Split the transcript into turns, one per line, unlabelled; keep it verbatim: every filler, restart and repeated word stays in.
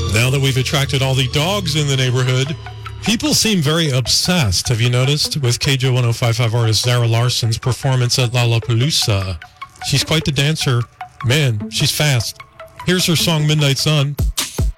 Now that we've attracted all the dogs in the neighborhood, people seem very obsessed, have you noticed, with K J one oh five point five artist Zara Larson's performance at Lollapalooza. She's quite the dancer. Man, she's fast. Here's her song, Midnight Sun.